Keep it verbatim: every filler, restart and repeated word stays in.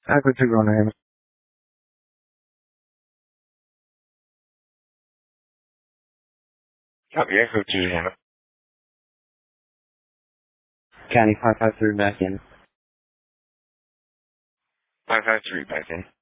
I put two on names. Copy, echo two on it. County five five three back in. five five three back in.